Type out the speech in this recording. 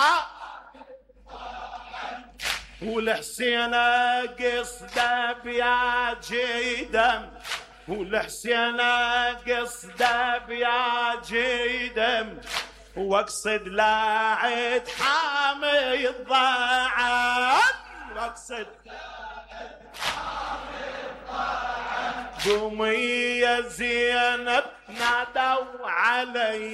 والحسين قصده بيا جيدم، والحسين قصده بيا جيدم، واقصد لاعد حامي الضاعن، واقصد قومي يا زينب نادوا علي